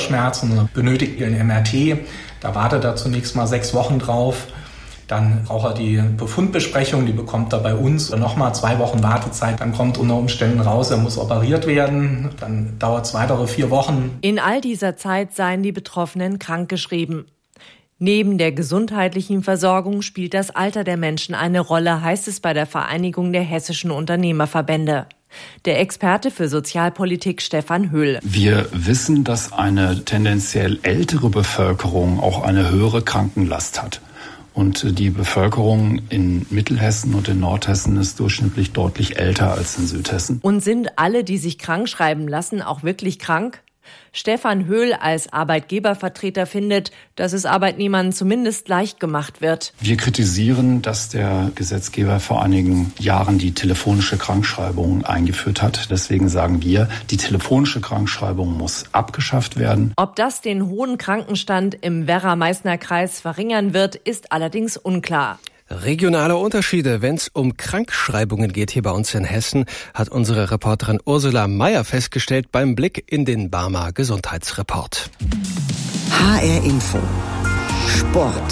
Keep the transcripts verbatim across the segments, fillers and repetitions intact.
Schulterschmerzen und benötigt ein M R T. Da wartet er zunächst mal sechs Wochen drauf. Dann braucht er die Befundbesprechung, die bekommt er bei uns. Nochmal zwei Wochen Wartezeit, dann kommt unter Umständen raus, er muss operiert werden. Dann dauert es weitere vier Wochen. In all dieser Zeit seien die Betroffenen krankgeschrieben. Neben der gesundheitlichen Versorgung spielt das Alter der Menschen eine Rolle, heißt es bei der Vereinigung der hessischen Unternehmerverbände. Der Experte für Sozialpolitik Stefan Höhl. Wir wissen, dass eine tendenziell ältere Bevölkerung auch eine höhere Krankenlast hat. Und die Bevölkerung in Mittelhessen und in Nordhessen ist durchschnittlich deutlich älter als in Südhessen. Und sind alle, die sich krank schreiben lassen, auch wirklich krank? Stefan Höhl als Arbeitgebervertreter findet, dass es Arbeitnehmern zumindest leicht gemacht wird. Wir kritisieren, dass der Gesetzgeber vor einigen Jahren die telefonische Krankschreibung eingeführt hat. Deswegen sagen wir, die telefonische Krankschreibung muss abgeschafft werden. Ob das den hohen Krankenstand im Werra-Meißner-Kreis verringern wird, ist allerdings unklar. Regionale Unterschiede, wenn es um Krankschreibungen geht hier bei uns in Hessen, hat unsere Reporterin Ursula Meyer festgestellt beim Blick in den Barmer Gesundheitsreport. H R Info. Sport.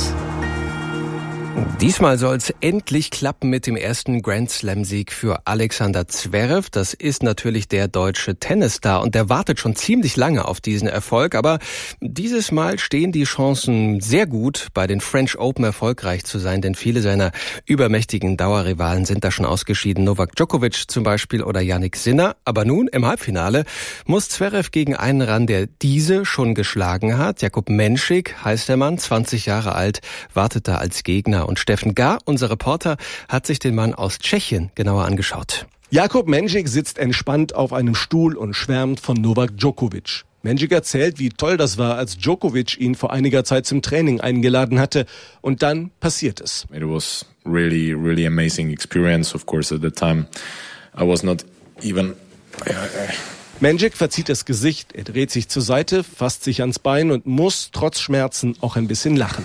Diesmal soll es endlich klappen mit dem ersten Grand-Slam-Sieg für Alexander Zverev. Das ist natürlich der deutsche Tennisstar und der wartet schon ziemlich lange auf diesen Erfolg. Aber dieses Mal stehen die Chancen sehr gut, bei den French Open erfolgreich zu sein, denn viele seiner übermächtigen Dauerrivalen sind da schon ausgeschieden. Novak Djokovic zum Beispiel oder Jannik Sinner. Aber nun im Halbfinale muss Zverev gegen einen ran, der diese schon geschlagen hat. Jakub Menšík heißt der Mann, zwanzig Jahre alt, wartet da als Gegner. Und Steffen Gar, unser Reporter, hat sich den Mann aus Tschechien genauer angeschaut. Jakub Menšík sitzt entspannt auf einem Stuhl und schwärmt von Novak Djokovic. Menšík erzählt, wie toll das war, als Djokovic ihn vor einiger Zeit zum Training eingeladen hatte. Und dann passiert es. It was really, really amazing experience. Of course, at the time, I was not even... Menšík verzieht das Gesicht, er dreht sich zur Seite, fasst sich ans Bein und muss trotz Schmerzen auch ein bisschen lachen.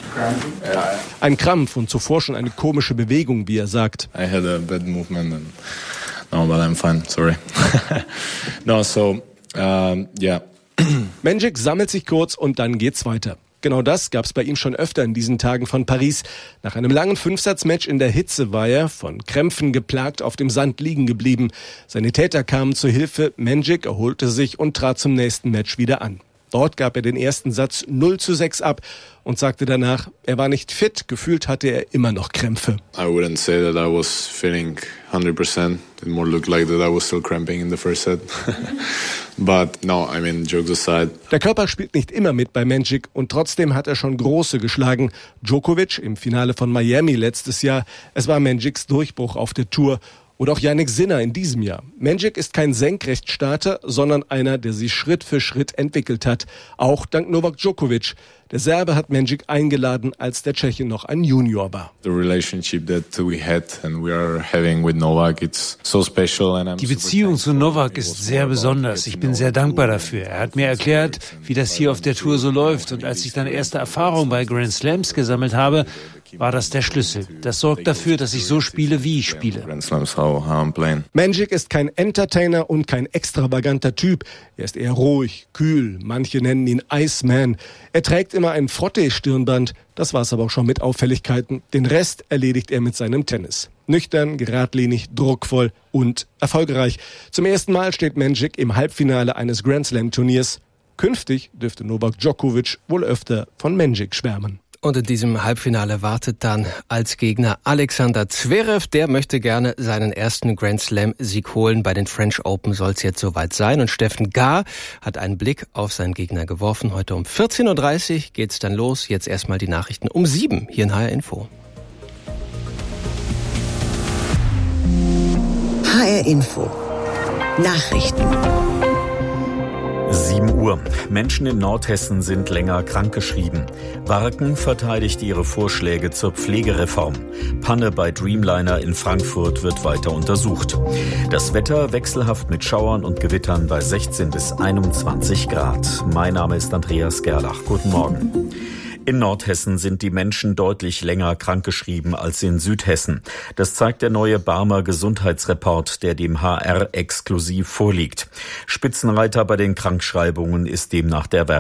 Ein Krampf und zuvor schon eine komische Bewegung, wie er sagt. I had a bad movement and no, but I'm fine. Sorry. no, so um, yeah. Menšík sammelt sich kurz und dann geht's weiter. Genau das gab's bei ihm schon öfter in diesen Tagen von Paris. Nach einem langen Fünfsatzmatch in der Hitze war er, von Krämpfen geplagt, auf dem Sand liegen geblieben. Seine Täter kamen zur Hilfe, Menšík erholte sich und trat zum nächsten Match wieder an. Dort gab er den ersten Satz null zu sechs ab und sagte danach, er war nicht fit, gefühlt hatte er immer noch Krämpfe. I wouldn't say that I was feeling one hundred percent. It more looked like that I was still cramping in the first set. But no, I mean, jokes aside. Der Körper spielt nicht immer mit bei Menšík und trotzdem hat er schon Große geschlagen. Djokovic im Finale von Miami letztes Jahr. Es war Menšíks Durchbruch auf der Tour. Oder auch Jannik Sinner in diesem Jahr. Menšík ist kein Senkrechtstarter, sondern einer, der sich Schritt für Schritt entwickelt hat. Auch dank Novak Djokovic. Der Serbe hat Menšík eingeladen, als der Tscheche noch ein Junior war. The relationship that we had and we are having with Novak, it's so special and I'm Die Beziehung zu Novak ist sehr besonders. Ich bin sehr dankbar dafür. Er hat mir erklärt, wie das hier auf der Tour so läuft. Und als ich dann erste Erfahrung bei Grand Slams gesammelt habe, war das der Schlüssel. Das sorgt dafür, dass ich so spiele, wie ich spiele. Menšík ist kein Entertainer und kein extravaganter Typ. Er ist eher ruhig, kühl. Manche nennen ihn Iceman. Er trägt immer ein Frottee-Stirnband. Das war's aber auch schon mit Auffälligkeiten. Den Rest erledigt er mit seinem Tennis. Nüchtern, geradlinig, druckvoll und erfolgreich. Zum ersten Mal steht Menšík im Halbfinale eines Grand Slam-Turniers. Künftig dürfte Novak Djokovic wohl öfter von Menšík schwärmen. Und in diesem Halbfinale wartet dann als Gegner Alexander Zverev. Der möchte gerne seinen ersten Grand Slam-Sieg holen. Bei den French Open soll es jetzt soweit sein. Und Steffen Gar hat einen Blick auf seinen Gegner geworfen. Heute um vierzehn Uhr dreißig geht's dann los. Jetzt erstmal die Nachrichten um sieben hier in H R Info. H R Info. Nachrichten. sieben Uhr. Menschen in Nordhessen sind länger krankgeschrieben. Warken verteidigt ihre Vorschläge zur Pflegereform. Panne bei Dreamliner in Frankfurt wird weiter untersucht. Das Wetter wechselhaft mit Schauern und Gewittern bei sechzehn bis einundzwanzig Grad. Mein Name ist Andreas Gerlach. Guten Morgen. In Nordhessen sind die Menschen deutlich länger krankgeschrieben als in Südhessen. Das zeigt der neue Barmer Gesundheitsreport, der dem H R exklusiv vorliegt. Spitzenreiter bei den Krankschreibungen ist demnach der Werk